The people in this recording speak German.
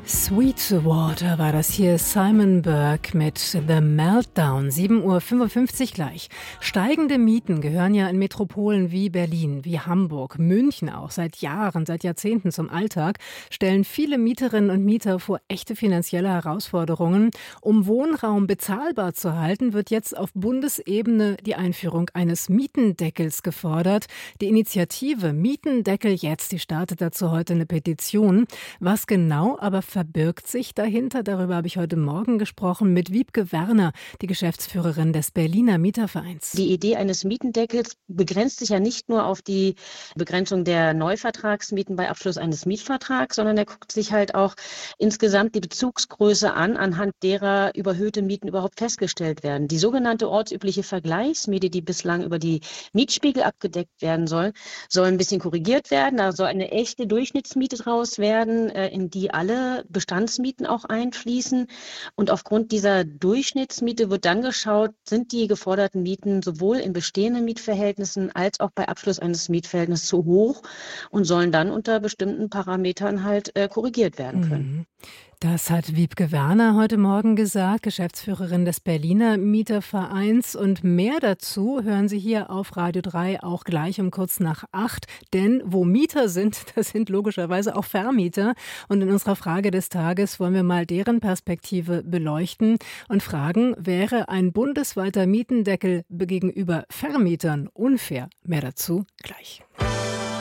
Sweetwater war das hier, Simon Burke mit The Meltdown, 7:55 Uhr gleich. Steigende Mieten gehören ja in Metropolen wie Berlin, wie Hamburg, München auch seit Jahren, seit Jahrzehnten zum Alltag, stellen viele Mieterinnen und Mieter vor echte finanzielle Herausforderungen. Um Wohnraum bezahlbar zu halten, wird jetzt auf Bundesebene die Einführung eines Mietendeckels gefordert. Die Initiative Mietendeckel jetzt, die startet dazu heute eine Petition. Was genau aber verbirgt sich dahinter? Darüber habe ich heute Morgen gesprochen mit Wiebke Werner, die Geschäftsführerin des Berliner Mietervereins. Die Idee eines Mietendeckels begrenzt sich ja nicht nur auf die Begrenzung der Neuvertragsmieten bei Abschluss eines Mietvertrags, sondern er guckt sich halt auch insgesamt die Bezugsgröße an, anhand derer überhöhte Mieten überhaupt festgestellt werden. Die sogenannte ortsübliche Vergleichsmiete, die bislang über die Mietspiegel abgedeckt werden soll ein bisschen korrigiert werden. Da soll eine echte Durchschnittsmiete draus werden, in die alle Bestandsmieten auch einfließen. Und aufgrund dieser Durchschnittsmiete wird dann geschaut, sind die geforderten Mieten sowohl in bestehenden Mietverhältnissen als auch bei Abschluss eines Mietverhältnisses zu hoch und sollen dann unter bestimmten Parametern halt korrigiert werden können. Das hat Wiebke Werner heute Morgen gesagt, Geschäftsführerin des Berliner Mietervereins. Und mehr dazu hören Sie hier auf Radio 3 auch gleich um kurz nach 8. Denn wo Mieter sind, das sind logischerweise auch Vermieter. Und in unserer Frage des Tages wollen wir mal deren Perspektive beleuchten und fragen, wäre ein bundesweiter Mietendeckel gegenüber Vermietern unfair? Mehr dazu gleich.